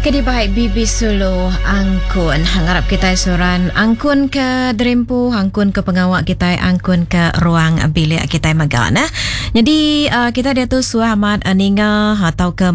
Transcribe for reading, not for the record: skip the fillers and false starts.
Kedi baik Bibi Sulu angkun harap kita suran angkun ke Drempu, angkun ke pengawak kita, angkun ke ruang bilik kita magana. Jadi kita dia tu suah amat ninga atau ke